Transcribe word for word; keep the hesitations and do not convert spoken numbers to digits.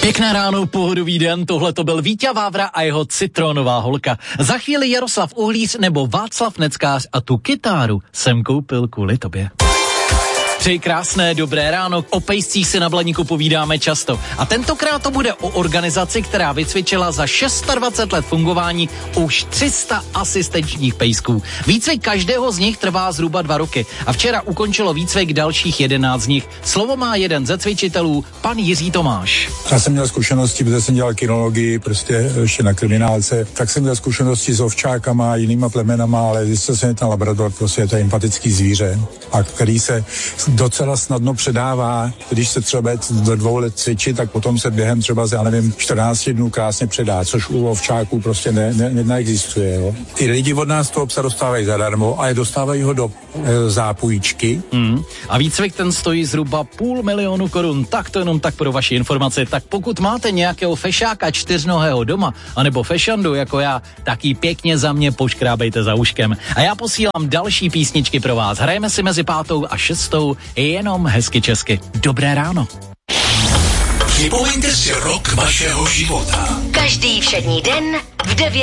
Pěkné ráno, pohodový den, tohle to byl Víťa Vávra a jeho citronová holka. Za chvíli Jaroslav Uhlíř nebo Václav Neckář a tu kytáru jsem koupil kvůli tobě. Přeji krásné, dobré ráno, o pejscích si na Blaníku povídáme často. A tentokrát to bude o organizaci, která vycvičila za dvacet šest let fungování už tři sta asistenčních pejsků. Výcvik každého z nich trvá zhruba dva roky a včera ukončilo výcvik dalších jedenáct z nich. Slovo má jeden ze cvičitelů, pan Jiří Tomáš. Já jsem měl zkušenosti, protože jsem dělal kinologii, prostě ještě na kriminálce, tak jsem měl zkušenosti s ovčákama a jinýma plemenama, ale zjistil jsem, že ten labrador prostě je to empatický zvíře, a který se docela snadno předává. Když se třeba do dvou let cvičí, tak potom se během třeba, já nevím, čtrnáct dnů krásně předá, což u ovčáků prostě ne, ne, ne, neexistuje. Jo. Ty lidi od nás toho psa dostávají zadarmo, ale dostávají ho do e, zápůjčky. Mm. A výcvik ten stojí zhruba půl milionu korun. Tak to jenom tak pro vaši informaci. Tak pokud máte nějakého fešáka čtyřnohého doma, anebo fešandu jako já, tak ji pěkně za mě poškrábejte za uškem. A já posílám další písničky pro vás. Hrajeme si mezi pátou a šestou jenom hezky česky. Dobré ráno. Připomeňte si rok vašeho života. Každý všední den v devět